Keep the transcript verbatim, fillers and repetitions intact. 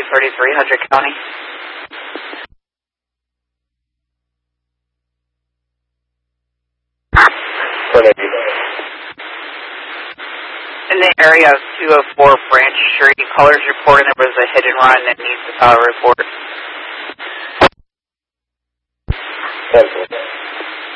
thirty-three hundred County. In the area of two oh four Branch Street, callers reporting there was a hit and run that needs a power report. ten four.